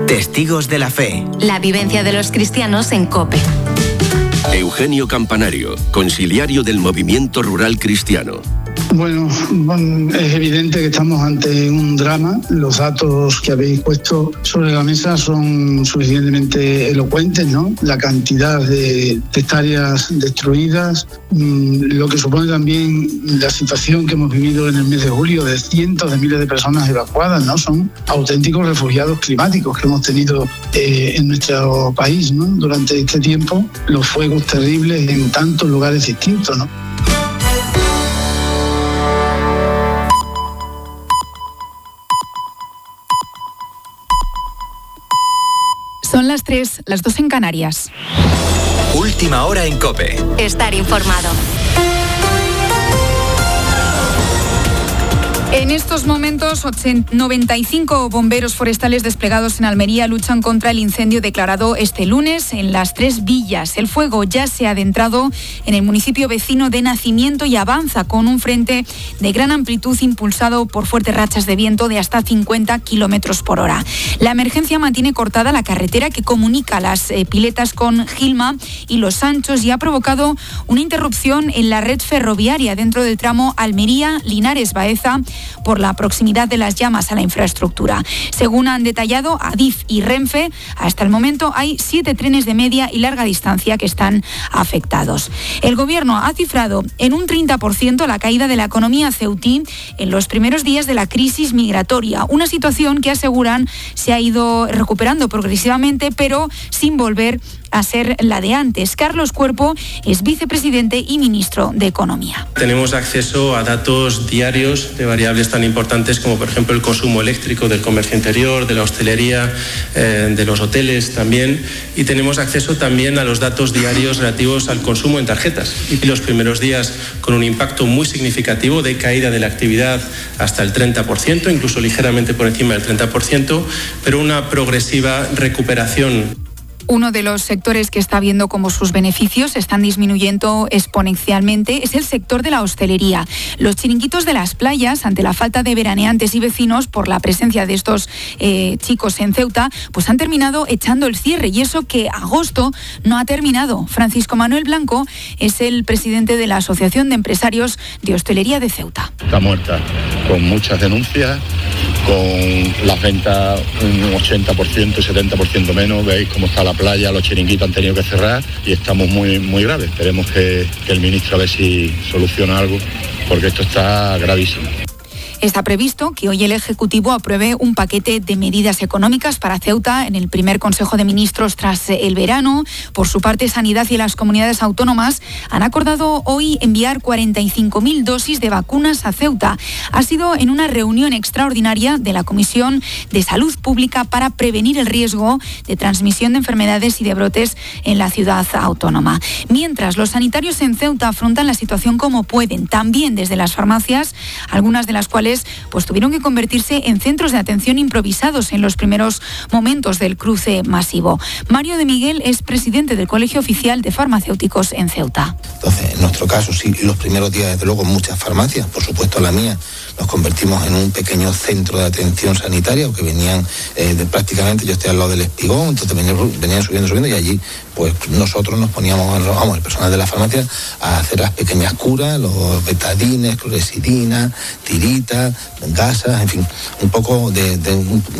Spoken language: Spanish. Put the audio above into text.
Testigos de la Fe. La vivencia de los cristianos en COPE. Eugenio Campanario, consiliario del Movimiento Rural Cristiano. Bueno, es evidente que estamos ante un drama. Los datos que habéis puesto sobre la mesa son suficientemente elocuentes, ¿no? La cantidad de hectáreas destruidas, lo que supone también la situación que hemos vivido en el mes de julio de cientos de miles de personas evacuadas, ¿no? Son auténticos refugiados climáticos que hemos tenido en nuestro país, ¿no? Durante este tiempo, los fuegos terribles en tantos lugares distintos, ¿no? Son las 3, las 2 en Canarias. Última hora en COPE. Estar informado. En estos momentos, 95 bomberos forestales desplegados en Almería luchan contra el incendio declarado este lunes en las 3 villas. El fuego ya se ha adentrado en el municipio vecino de Nacimiento y avanza con un frente de gran amplitud impulsado por fuertes rachas de viento de hasta 50 kilómetros por hora. La emergencia mantiene cortada la carretera que comunica las Piletas con Gilma y Los Sanchos y ha provocado una interrupción en la red ferroviaria dentro del tramo Almería-Linares-Baeza por la proximidad de las llamas a la infraestructura. Según han detallado Adif y Renfe, hasta el momento hay 7 trenes de media y larga distancia que están afectados. El Gobierno ha cifrado en un 30% la caída de la economía ceutí en los primeros días de la crisis migratoria, una situación que aseguran se ha ido recuperando progresivamente, pero sin volver a ser la de antes. Carlos Cuerpo es vicepresidente y ministro de Economía. Tenemos acceso a datos diarios de variables tan importantes como, por ejemplo, el consumo eléctrico del comercio interior, de la hostelería, de los hoteles también, y tenemos acceso también a los datos diarios relativos al consumo en tarjetas. Y los primeros días con un impacto muy significativo de caída de la actividad hasta el 30%, incluso ligeramente por encima del 30%, pero una progresiva recuperación. Uno de los sectores que está viendo cómo sus beneficios están disminuyendo exponencialmente es el sector de la hostelería. Los chiringuitos de las playas, ante la falta de veraneantes y vecinos por la presencia de estos chicos en Ceuta, pues han terminado echando el cierre, y eso que agosto no ha terminado. Francisco Manuel Blanco es el presidente de la Asociación de Empresarios de Hostelería de Ceuta. Está muerta, con muchas denuncias, con las ventas un 80%, 70% menos. Veis cómo está la playa, los chiringuitos han tenido que cerrar y estamos muy graves. Esperemos que el ministro a ver si soluciona algo, porque esto está gravísimo. Está previsto que hoy el Ejecutivo apruebe un paquete de medidas económicas para Ceuta en el primer Consejo de Ministros tras el verano. Por su parte, Sanidad y las comunidades autónomas han acordado hoy enviar 45.000 dosis de vacunas a Ceuta. Ha sido en una reunión extraordinaria de la Comisión de Salud Pública para prevenir el riesgo de transmisión de enfermedades y de brotes en la ciudad autónoma. Mientras, los sanitarios en Ceuta afrontan la situación como pueden, también desde las farmacias, algunas de las cuales pues tuvieron que convertirse en centros de atención improvisados en los primeros momentos del cruce masivo. Mario de Miguel es presidente del Colegio Oficial de Farmacéuticos en Ceuta. Entonces, en nuestro caso, sí, los primeros días, desde luego, muchas farmacias, por supuesto la mía, nos convertimos en un pequeño centro de atención sanitaria, que venían prácticamente, yo estoy al lado del Espigón, entonces venían subiendo, y allí pues nosotros nos poníamos, el personal de la farmacia, a hacer las pequeñas curas, los betadines, clorexidina, tirita, gasas, en fin, un poco de